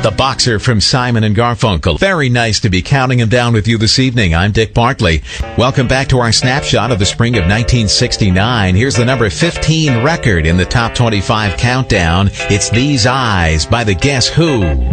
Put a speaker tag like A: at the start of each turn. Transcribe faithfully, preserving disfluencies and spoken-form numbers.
A: the boxer from Simon and Garfunkel. Very nice to be counting him down with you this evening. I'm Dick Bartley. Welcome back to our snapshot of the spring of nineteen sixty-nine. Here's the number fifteen record in the top twenty-five countdown. It's These Eyes by the Guess Who.